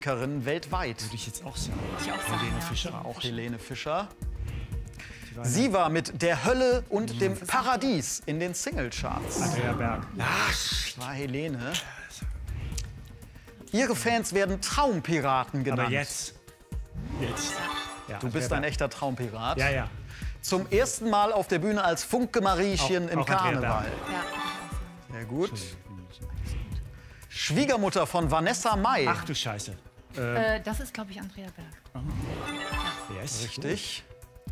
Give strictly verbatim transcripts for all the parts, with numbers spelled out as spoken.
weltweit. Würde ich jetzt auch sagen. Ich auch sagen, Helene ja. Fischer. Auch Helene Fischer. War Sie war mit Der Hölle und dem Paradies in den Singlecharts. Andrea Berg. Das war Helene. Ihre Fans werden Traumpiraten genannt. Aber jetzt. Jetzt. Ja, Du bist ein echter Traumpirat. Ja, ja. Zum ersten Mal auf der Bühne als Funke-Mariechen Auch- im auch Andrea Karneval. Berg. Ja. Sehr gut. Schwiegermutter von Vanessa Mai. Ach du Scheiße. Äh, das ist, glaube ich, Andrea Berg. Yes. Richtig.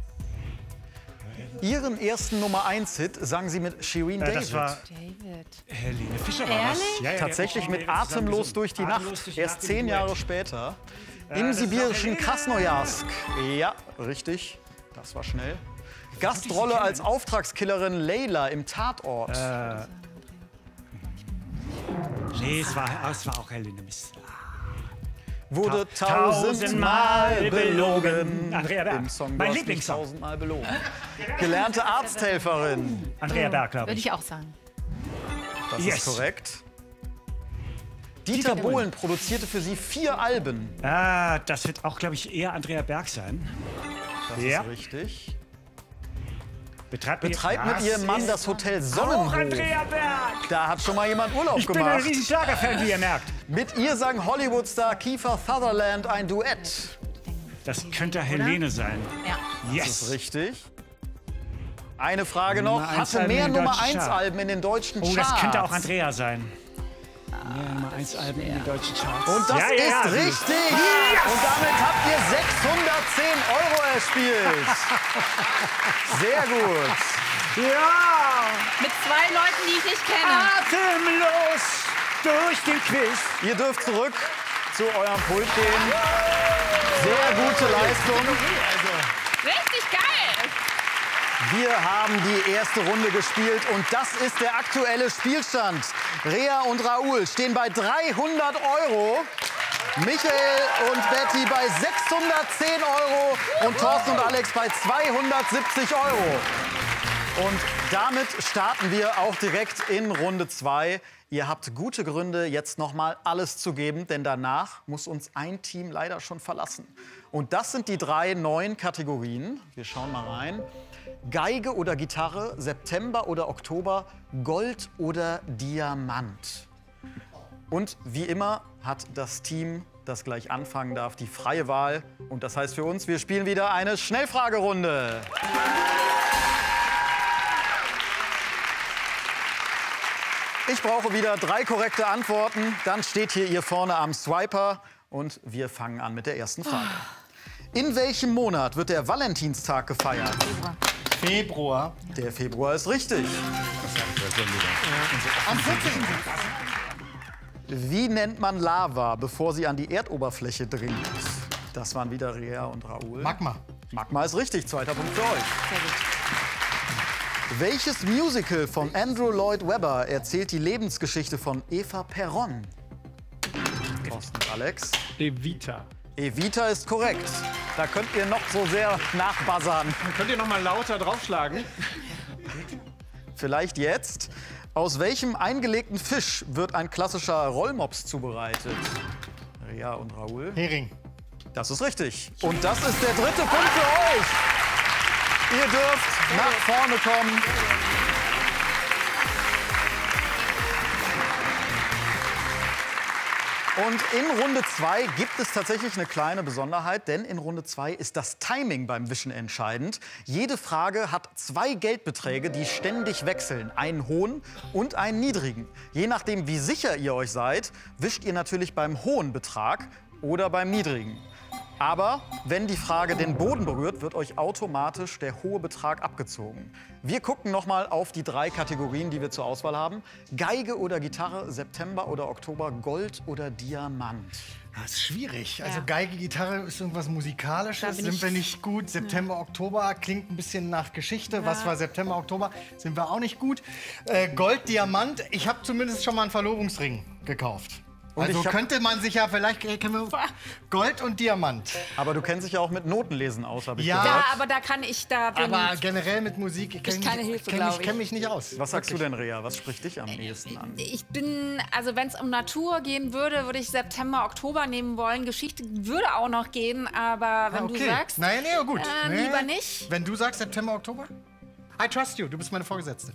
Ihren ersten Nummer eins Hit sang sie mit Shirin Äh, David. das war David. Helene Fischer. War Ehrlich? das. Ja, ja, Tatsächlich ja, mit zusammen Atemlos gesungen. durch die Atemlos Nacht. durch die Erst Nacht im zehn Duett. Jahre später. Im das ist sibirischen doch Helene. Krasnojarsk. Ja, richtig. Das war schnell. Gastrolle als Auftragskillerin Layla im Tatort. Äh, nee, es war, ah, es war auch Helene Mist. Wurde Ta- tausendmal belogen. Andrea Berg. Im Song Mein Du hast mich Lieblingssong. tausendmal belogen. Gelernte Arzthelferin. Andrea Berg, glaube Würde ich. ich auch sagen. Das Yes. ist korrekt. Dieter Dieter Bohlen produzierte für sie vier Alben. Ah, das wird auch, glaube ich, eher Andrea Berg sein. Das Ja. ist richtig. Betreibt, Betreibt mit Das ihrem Mann ist das Hotel auch Sonnenhof. Andrea Berg. Da hat schon mal jemand Urlaub Ich bin ein gemacht. riesen Schlagerfan, wie ihr merkt. Mit ihr sang Hollywood-Star Kiefer Sutherland ein Duett. Das könnte Helene sein. Ja. Das ist Yes. richtig. Eine Frage noch. Nummer eins Hatte Alben mehr in den Nummer deutschen eins Charts. Alben in den deutschen Oh, Charts. das könnte auch Andrea sein. Mehr Nummer eins Alben in den deutschen Charts. Und das Ja, ja, ist ja. richtig. Und damit habt ihr sechshundertzehn Euro erspielt. Sehr gut. Ja! Mit zwei Leuten, die ich nicht kenne. Atemlos durch den Quiz. Ihr dürft zurück zu eurem Pult gehen. Sehr gute Leistung. Richtig geil. Wir haben die erste Runde gespielt und das ist der aktuelle Spielstand. Rea und Raoul stehen bei dreihundert Euro. Michael und Betty bei sechshundertzehn Euro und Thorsten und Alex bei zweihundertsiebzig Euro. Und damit starten wir auch direkt in Runde zwei. Ihr habt gute Gründe, jetzt noch mal alles zu geben, denn danach muss uns ein Team leider schon verlassen. Und das sind die drei neuen Kategorien. Wir schauen mal rein. Geige oder Gitarre, September oder Oktober, Gold oder Diamant. Und wie immer hat das Team, das gleich anfangen darf, die freie Wahl. Und das heißt für uns, wir spielen wieder eine Schnellfragerunde. Ich brauche wieder drei korrekte Antworten. Dann steht hier ihr vorne am Swiper. Und wir fangen an mit der ersten Frage. In welchem Monat wird der Valentinstag gefeiert? Februar. Der Februar ist richtig. Am vierzehnten Wie nennt man Lava, bevor sie an die Erdoberfläche dringt? Das waren wieder Rea und Raoul. Magma. Magma ist richtig. Zweiter Punkt für euch. Sehr gut. Welches Musical von Andrew Lloyd Webber erzählt die Lebensgeschichte von Eva Perón? Thorsten und Alex. Evita. Evita ist korrekt. Da könnt ihr noch so sehr nachbuzzern. Könnt ihr noch mal lauter draufschlagen? Vielleicht jetzt. Aus welchem eingelegten Fisch wird ein klassischer Rollmops zubereitet? Rea und Raoul. Hering. Das ist richtig. Und das ist der dritte Punkt für euch. Ihr dürft nach vorne kommen. Und in Runde zwei gibt es tatsächlich eine kleine Besonderheit, denn in Runde zwei ist das Timing beim Wischen entscheidend. Jede Frage hat zwei Geldbeträge, die ständig wechseln. Einen hohen und einen niedrigen. Je nachdem, wie sicher ihr euch seid, wischt ihr natürlich beim hohen Betrag oder beim niedrigen. Aber wenn die Frage den Boden berührt, wird euch automatisch der hohe Betrag abgezogen. Wir gucken noch mal auf die drei Kategorien, die wir zur Auswahl haben. Geige oder Gitarre, September oder Oktober, Gold oder Diamant. Das ist schwierig. Also Ja. Geige, Gitarre ist irgendwas Da Musikalisches. bin Sind ich- wir nicht gut. September, Oktober klingt ein bisschen nach Geschichte. Was war September, Oktober? Sind wir auch nicht gut. Äh, Gold, Diamant. Ich habe zumindest schon mal einen Verlobungsring gekauft. Also ich hab- könnte man sich ja vielleicht äh, können wir Gold und Diamant. Aber du kennst dich ja auch mit Notenlesen aus, habe ich Ja. gehört. Ja, aber da kann ich da bin Aber generell mit Musik ich kenn, keine Hilfe, kenn glaub ich ich. kenne mich nicht aus. Was sagst du denn, Rea? Was spricht dich am ehesten an? ich bin, also wenn es um Natur gehen würde, würde ich September, Oktober nehmen wollen. Geschichte würde auch noch gehen, aber wenn Ah, okay. du sagst, Nein, nee, gut. äh, nee. lieber nicht. Wenn du sagst September, Oktober? I trust you, du bist meine Vorgesetzte.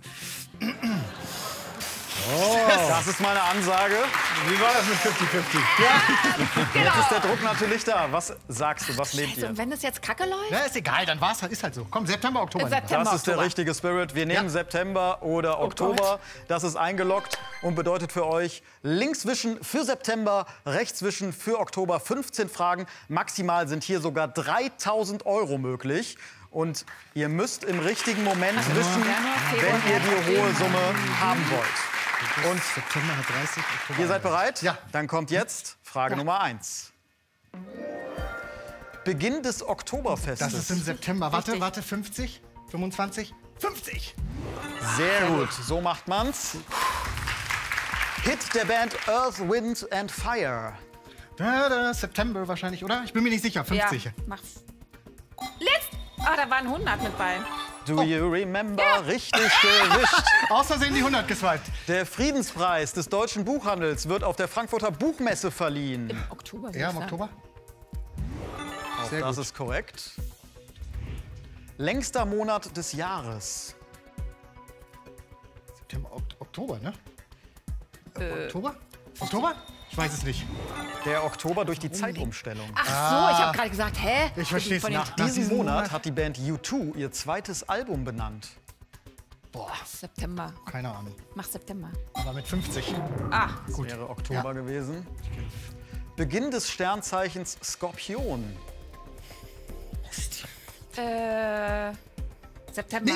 Das ist meine Ansage. Wie war das mit fünfzig fünfzig? Jetzt ist der Druck natürlich da. Was sagst du? Was nehmt ihr? Und wenn es jetzt kacke läuft? Ja, ist egal, dann war's halt, ist halt so. Komm, September, Oktober. Äh, September. Das ist der Oktober. richtige Spirit. Wir nehmen Ja. September oder Oktober. Das ist eingeloggt und bedeutet für euch Linkswischen für September, Rechtswischen für Oktober. fünfzehn Fragen. Maximal sind hier sogar dreitausend Euro möglich. Und ihr müsst im richtigen Moment wischen, Januar, Februar, wenn ihr die hohe Summe haben wollt. Und September hat dreißig, Oktober. ihr seid bereit? Ja. Dann kommt jetzt Frage Nummer eins. Beginn des Oktoberfestes. Das ist im September. Warte, Richtig. warte, fünfzig, fünfundzwanzig, fünfzig. Sehr gut, so macht man's. Hit der Band Earth, Wind and Fire. Da, da, September wahrscheinlich, oder? Ich bin mir nicht sicher. fünfzig. Ja, mach. Letzt! Ah, da waren hundert mit bei. Do you remember? Richtig gewischt. Aus Versehen die hundert geswiped. Der Friedenspreis des deutschen Buchhandels wird auf der Frankfurter Buchmesse verliehen. Im Oktober. würd Ja, ich im sagen. Oktober. Auch Sehr das gut. ist korrekt. Längster Monat des Jahres. September, Ok- Oktober, ne? Äh. Oktober? Oktober? Ich weiß es nicht. Der Oktober durch die Zeitumstellung. Ach so, ich habe gerade gesagt, hä? Ich verstehe es Von den- nach. Diesen diesem Monat Monat? hat die Band U zwei ihr zweites Album benannt. Boah, September. keine Ahnung. Mach September. Aber mit fünfzig. Ah, Das wäre Oktober gewesen. Beginn des Sternzeichens Skorpion. äh, September.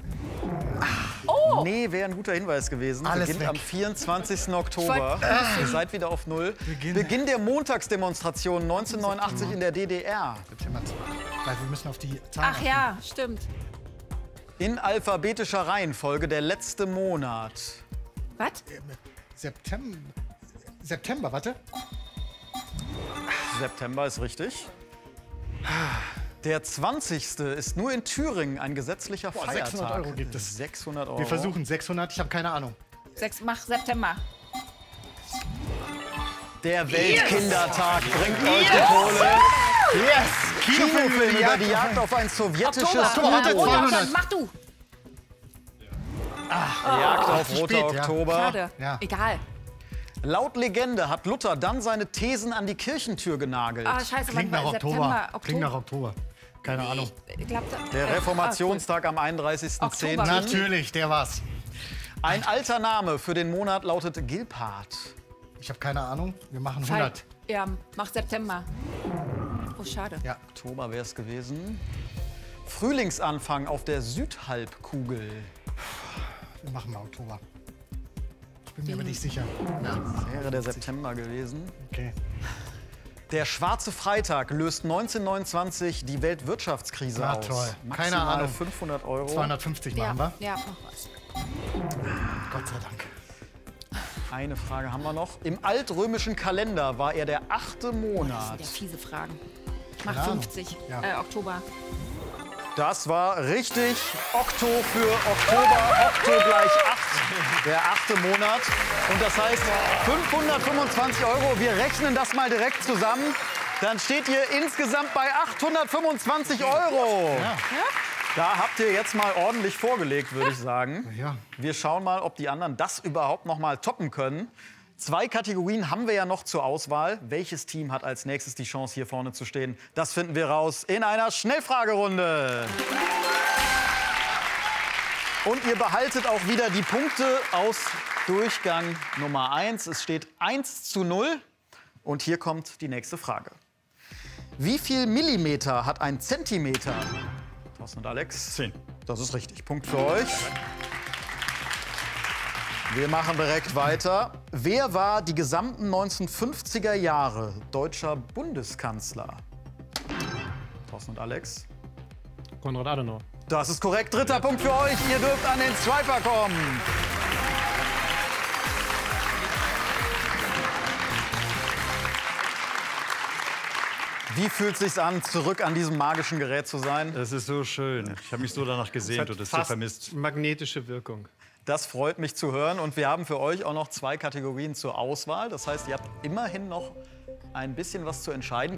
Nee, wäre ein guter Hinweis gewesen. Alles Beginnt weg. am vierundzwanzigsten Oktober. Ihr seid wieder auf Null. Beginn. Beginn der Montagsdemonstration neunzehnhundertneunundachtzig in der D D R. September. Weil wir müssen auf die Zahlen Ach ja, stimmt. In alphabetischer Reihenfolge der letzte Monat. Was? achten. September. September, warte. September ist richtig. Der zwanzigste ist nur in Thüringen ein gesetzlicher Boah, Feiertag. sechshundert Euro gibt es. sechshundert Euro. Wir versuchen sechshundert, ich habe keine Ahnung. Sechs, mach September. Der Weltkindertag bringt euch die Kohle. Yes! Kinofilm über die Jagd auf ein sowjetisches Oktober. warte, U-Boot. Oder, zweihundert. mach du. Jagd auf zu Roter spät, ja. Oktober. Schade. Ja. Egal. Laut Legende hat Luther dann seine Thesen an die Kirchentür genagelt. Ah, scheiße, Klingt wann nach war Oktober. September? Klingt nach Oktober. Keine Ahnung. Ich glaub, da- Der äh, Reformationstag am einunddreißigsten zehnten Oktober. Natürlich, der war's. Ein alter Name für den Monat lautet Gilpart. Ich habe keine Ahnung. Wir machen ah, cool. hundert. Ja, mach September. Oh, schade. Ja. Oktober wäre es gewesen. Frühlingsanfang auf der Südhalbkugel. Wir machen mal Oktober. Ich bin mir aber nicht sicher. Wäre der September gewesen. Okay. Der Schwarze Freitag löst neunzehnhundertneunundzwanzig die Weltwirtschaftskrise Na aus. toll. Keine Maximal Ahnung. fünfhundert Euro. zweihundertfünfzig Ja, machen wir. ja, mach was. Gott sei Dank. Eine Frage haben wir noch. Im altrömischen Kalender war er der achte Das Monat. sind ja fiese Fragen. Mach Keine Ahnung. fünfzig. Ja. Äh, Oktober. Das war richtig. Okto für Oktober. Okto gleich acht. Der achte Monat. Und das heißt fünfhundertfünfundzwanzig Euro. Wir rechnen das mal direkt zusammen. Dann steht ihr insgesamt bei achthundertfünfundzwanzig Euro. Ja. Da habt ihr jetzt mal ordentlich vorgelegt, würde ich sagen. Ja. Wir schauen mal, ob die anderen das überhaupt noch mal toppen können. Zwei Kategorien haben wir ja noch zur Auswahl. Welches Team hat als nächstes die Chance, hier vorne zu stehen? Das finden wir raus in einer Schnellfragerunde. Und ihr behaltet auch wieder die Punkte aus Durchgang Nummer eins. Es steht eins zu null. Und hier kommt die nächste Frage. Wie viel Millimeter hat ein Zentimeter? Thorsten und Alex? Zehn. Das ist richtig. Punkt für euch. Wir machen direkt weiter. Wer war die gesamten neunzehnhundertfünfziger Jahre deutscher Bundeskanzler? Thorsten und Alex? Konrad Adenauer. Das ist korrekt. Dritter Punkt für euch. Ihr dürft an den Striper kommen. Wie fühlt es sich an, zurück an diesem magischen Gerät zu sein? Das ist so schön. Ich habe mich so danach Es gesehnt hat und es so fast vermisst. magnetische Wirkung. Das freut mich zu hören. Und wir haben für euch auch noch zwei Kategorien zur Auswahl. Das heißt, ihr habt immerhin noch ein bisschen was zu entscheiden.